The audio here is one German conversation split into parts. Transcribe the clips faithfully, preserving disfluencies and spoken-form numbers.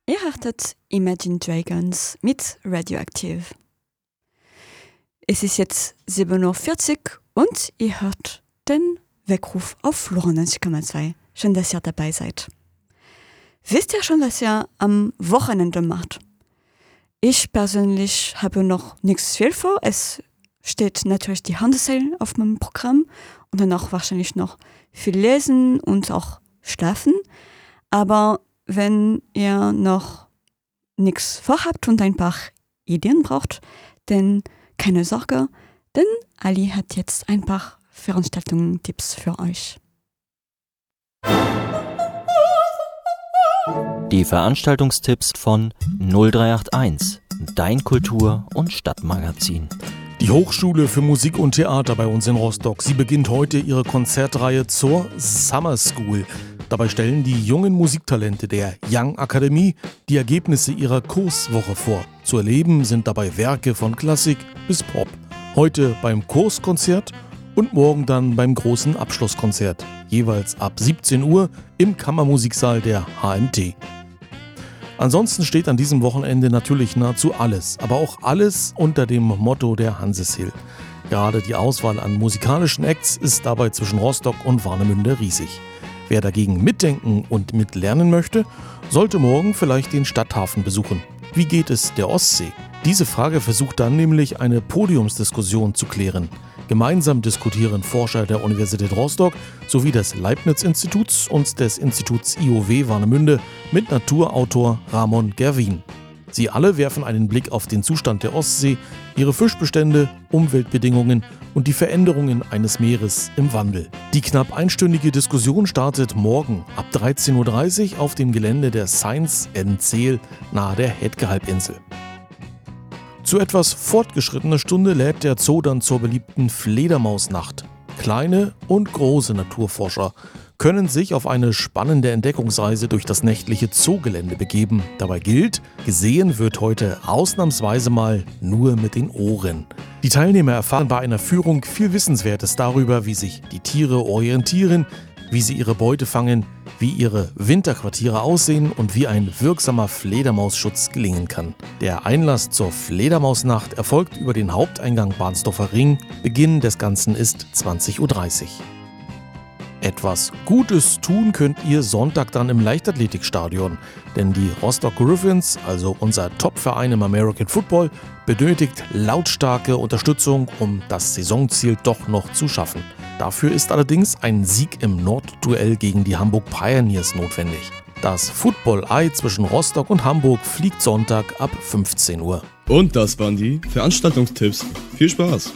Ihr hörtet Imagine Dragons mit Radioactive. Es ist jetzt sieben Uhr vierzig und ihr hört den Weckruf auf Florence Komma zwei. Schön, dass ihr dabei seid. Wisst ihr schon, was ihr am Wochenende macht? Ich persönlich habe noch nichts viel vor. Es steht natürlich die Handelsale auf meinem Programm und dann auch wahrscheinlich noch viel lesen und auch schlafen. Aber wenn ihr noch nichts vorhabt und ein paar Ideen braucht, dann keine Sorge, denn Ali hat jetzt ein paar Veranstaltungstipps für euch. Die Veranstaltungstipps von null drei acht eins, dein Kultur- und Stadtmagazin. Die Hochschule für Musik und Theater bei uns in Rostock. Sie beginnt heute ihre Konzertreihe zur Summer School. Dabei stellen die jungen Musiktalente der Young Akademie die Ergebnisse ihrer Kurswoche vor. Zu erleben sind dabei Werke von Klassik bis Pop. Heute beim Kurskonzert und morgen dann beim großen Abschlusskonzert. Jeweils ab siebzehn Uhr im Kammermusiksaal der H M T. Ansonsten steht an diesem Wochenende natürlich nahezu alles, aber auch alles unter dem Motto der Hanseshill. Gerade die Auswahl an musikalischen Acts ist dabei zwischen Rostock und Warnemünde riesig. Wer dagegen mitdenken und mitlernen möchte, sollte morgen vielleicht den Stadthafen besuchen. Wie geht es der Ostsee? Diese Frage versucht dann nämlich eine Podiumsdiskussion zu klären. Gemeinsam diskutieren Forscher der Universität Rostock sowie des Leibniz-Instituts und des Instituts I O W Warnemünde mit Naturautor Ramon Gerwin. Sie alle werfen einen Blick auf den Zustand der Ostsee, ihre Fischbestände, Umweltbedingungen und die Veränderungen eines Meeres im Wandel. Die knapp einstündige Diskussion startet morgen ab dreizehn Uhr dreißig auf dem Gelände der Science in Zeel nahe der Hetke-Halbinsel. Zu etwas fortgeschrittener Stunde lädt der Zoo dann zur beliebten Fledermausnacht. Kleine und große Naturforscher können sich auf eine spannende Entdeckungsreise durch das nächtliche Zoogelände begeben. Dabei gilt, gesehen wird heute ausnahmsweise mal nur mit den Ohren. Die Teilnehmer erfahren bei einer Führung viel Wissenswertes darüber, wie sich die Tiere orientieren, wie sie ihre Beute fangen, wie ihre Winterquartiere aussehen und wie ein wirksamer Fledermausschutz gelingen kann. Der Einlass zur Fledermausnacht erfolgt über den Haupteingang Bahnsdorfer Ring. Beginn des Ganzen ist zwanzig Uhr dreißig. Etwas Gutes tun könnt ihr Sonntag dann im Leichtathletikstadion, denn die Rostock Griffins, also unser Top-Verein im American Football, benötigt lautstarke Unterstützung, um das Saisonziel doch noch zu schaffen. Dafür ist allerdings ein Sieg im Nordduell gegen die Hamburg Pioneers notwendig. Das Football-Ei zwischen Rostock und Hamburg fliegt Sonntag ab fünfzehn Uhr. Und das waren die Veranstaltungstipps. Viel Spaß!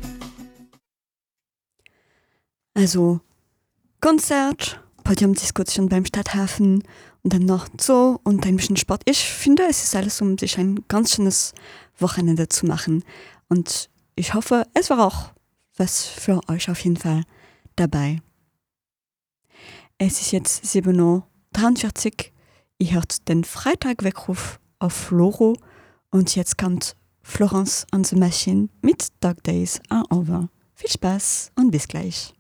Also Konzert, Podiumdiskussion beim Stadthafen und dann noch Zoo und ein bisschen Sport. Ich finde, es ist alles, um sich ein ganz schönes Wochenende zu machen. Und ich hoffe, es war auch was für euch auf jeden Fall dabei. Es ist jetzt sieben Uhr dreiundvierzig. Ihr hört den Freitag-Weckruf auf Floro und jetzt kommt Florence on the Machine mit Dog Days Are Over. Viel Spaß und bis gleich.